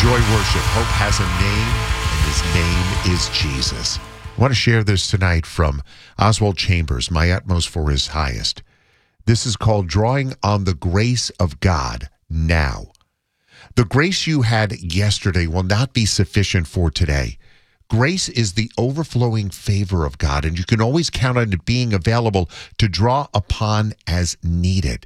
Enjoy worship. Hope has a name, and his name is Jesus. I want to share this tonight from Oswald Chambers, My Utmost for His Highest. This is called Drawing on the Grace of God Now. The grace you had yesterday will not be sufficient for today. Grace is the overflowing favor of God, and you can always count on it being available to draw upon as needed.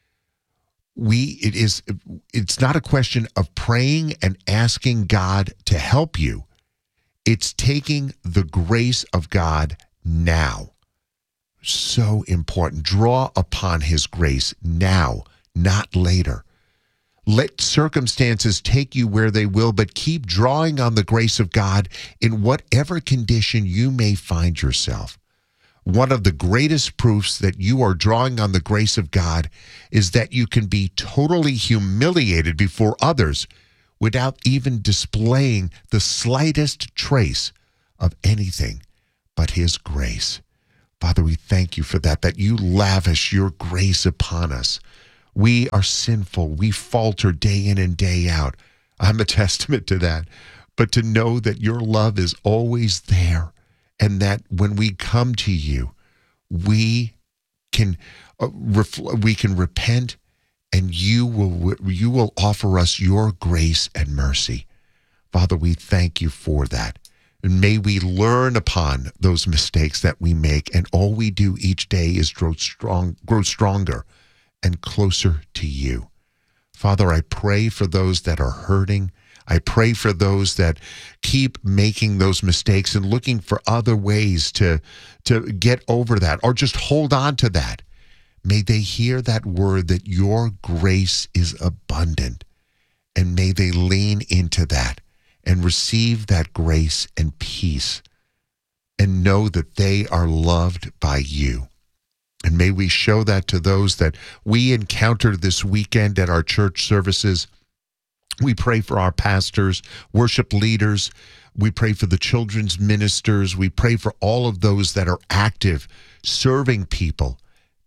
It's not a question of praying and asking God to help you. It's taking the grace of God now. So important. Draw upon his grace now, not later. Let circumstances take you where they will, but keep drawing on the grace of God in whatever condition you may find yourself. One of the greatest proofs that you are drawing on the grace of God is that you can be totally humiliated before others without even displaying the slightest trace of anything but his grace. Father, we thank you for that you lavish your grace upon us. We are sinful. We falter day in and day out. I'm a testament to that. But to know that your love is always there, and that when we come to you, we can repent, and you will offer us your grace and mercy. Father, we thank you for that. And may we learn upon those mistakes that we make, and all we do each day is grow stronger and closer to you. Father, I pray for those that are hurting. I pray for those that keep making those mistakes and looking for other ways to get over that or just hold on to that. May they hear that word that your grace is abundant, and may they lean into that and receive that grace and peace and know that they are loved by you. And may we show that to those that we encounter this weekend at our church services. We pray for our pastors, worship leaders. We pray for the children's ministers. We pray for all of those that are active, serving people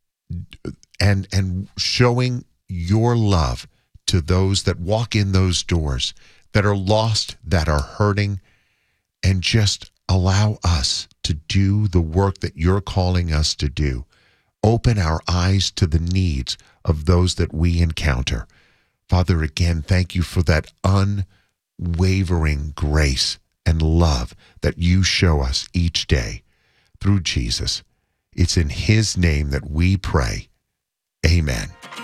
and showing your love to those that walk in those doors, that are lost, that are hurting, and just allow us to do the work that you're calling us to do. Open our eyes to the needs of those that we encounter. Father, again, thank you for that unwavering grace and love that you show us each day through Jesus. It's in his name that we pray. Amen.